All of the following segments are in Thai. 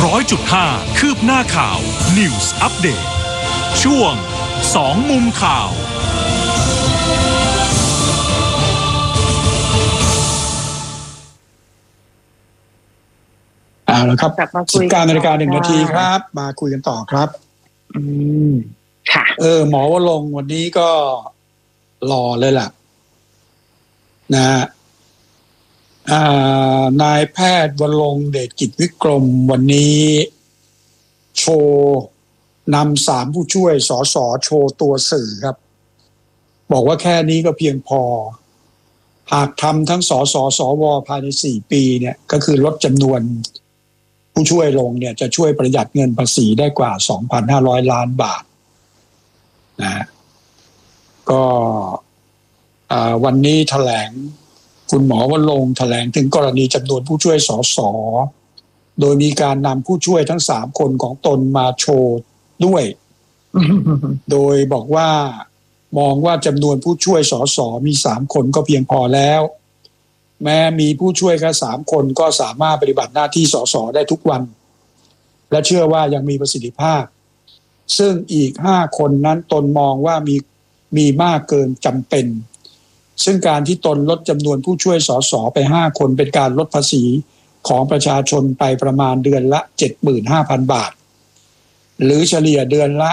100.5 คืบหน้าข่าว News Update ช่วง2มุมข่าวเอาละครับ 19 นาฬิกา 1 นาทีครับมาคุยกันต่อครับค่ะหมอวรงค์วันนี้ก็หล่อเลยล่ะนะนายแพทย์วรงค์เดชกิจวิกรมวันนี้โชว์นำ3ผู้ช่วยสสโชว์ตัวสื่อครับบอกว่าแค่นี้ก็เพียงพอหากทำทั้งสสสวภายใน4ปีเนี่ยก็คือลดจำนวนผู้ช่วยลงเนี่ยจะช่วยประหยัดเงินภาษีได้กว่า 2,500 ล้านบาทนะก็วันนี้แถลงคุณหมอวรงค์แถลงถึงกรณีจำนวนผู้ช่วยสสโดยมีการนำผู้ช่วยทั้ง3คนของตนมาโชว์ด้วย โดยบอกว่ามองว่าจำนวนผู้ช่วยสสมี3คนก็เพียงพอแล้วแม้มีผู้ช่วยแค่3คนก็สามารถปฏิบัติหน้าที่สสได้ทุกวันและเชื่อว่ายังมีประสิทธิภาพซึ่งอีก5คนนั้นตนมองว่ามีมากเกินจำเป็นซึ่งการที่ตนลดจำนวนผู้ช่วยสสไป5คนเป็นการลดภาษีของประชาชนไปประมาณเดือนละ 75,000 บาทหรือเฉลี่ยเดือนละ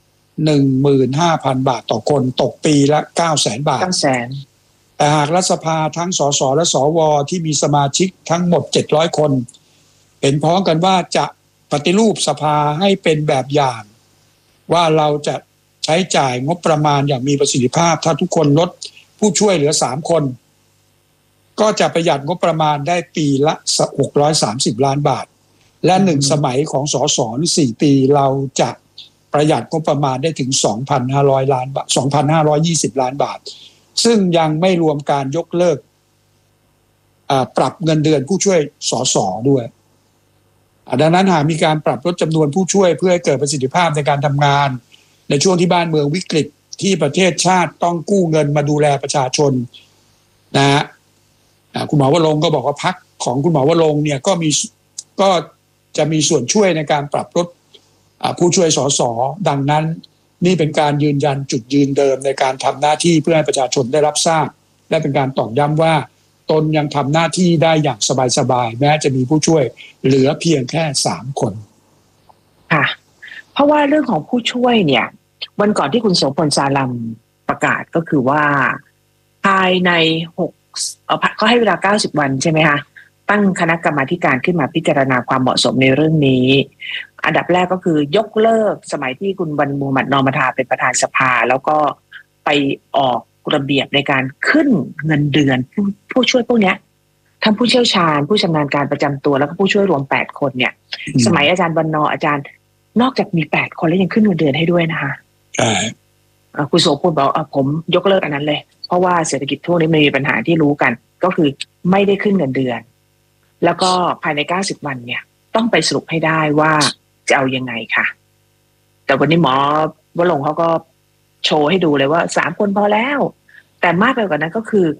15,000 บาทต่อคนตกปีละ 900,000 บาทแต่หากรัฐสภาทั้งสสและสวที่มีสมาชิกทั้งหมด700คนเห็นพ้องกันว่าจะปฏิรูปสภาให้เป็นแบบอย่างว่าเราจะใช้จ่ายงบประมาณอย่างมีประสิทธิภาพถ้าทุกคนลดผู้ช่วยเหลือ3คนก็จะประหยัดงบประมาณได้ปีละ630 ล้านบาทและ1สมัยของสสหรือ4ปีเราจะประหยัดงบประมาณได้ถึง 2,500 ล้านบาท 2,520 ล้านบาทซึ่งยังไม่รวมการยกเลิกปรับเงินเดือนผู้ช่วยสสด้วยดังนั้นหากมีการปรับลดจำนวนผู้ช่วยเพื่อให้เกิดประสิทธิภาพในการทำงานในช่วงที่บ้านเมืองวิกฤตที่ประเทศชาติต้องกู้เงินมาดูแลประชาชนนะฮะคุณหมอวรงค์ก็บอกว่าพรรคของคุณหมอวรงค์เนี่ยก็จะมีส่วนช่วยในการปรับลดผู้ช่วยสสดังนั้นนี่เป็นการยืนยันจุดยืนเดิมในการทำหน้าที่เพื่อให้ประชาชนได้รับทราบและเป็นการตอกย้ำว่าตนยังทำหน้าที่ได้อย่างสบายๆแม้จะมีผู้ช่วยเหลือเพียงแค่3คนค่ะเพราะว่าเรื่องของผู้ช่วยเนี่ยวันก่อนที่คุณโสพลสาลัมประกาศก็คือว่าภายในเขาให้เวลา90วันใช่ไหมคะตั้งคณะกรรมาธิการขึ้นมาพิจารณาความเหมาะสมในเรื่องนี้อันดับแรกก็คือยกเลิกสมัยที่คุณวันมูฮัมหมัดนอมธาเป็นประธานสภาแล้วก็ไปออกระเบียบในการขึ้นเงินเดือนผู้ช่วยพวกนี้ทั้งผู้เชี่ยวชาญผู้ชำนาญการประจำตัวแล้วก็ผู้ช่วยรวม8คนเนี่ยสมัยอาจารย์บรรณอาจารย์นอกจากมี8คนแล้วยังขึ้นเงินเดือนให้ด้วยนะคะใช่คุณโสพลบอกผมยกเลิกอันนั้นเลยเพราะว่าเศรษฐกิจทั่วนี้มีปัญหาที่รู้กันก็คือไม่ได้ขึ้นเงินเดือนแล้วก็ภายใน90วันเนี่ยต้องไปสรุปให้ได้ว่าจะเอายังไงค่ะแต่วันนี้หมอวรงค์เขาก็โชว์ให้ดูเลยว่า3คนพอแล้วแต่มากไปกว่านั้นก็คือ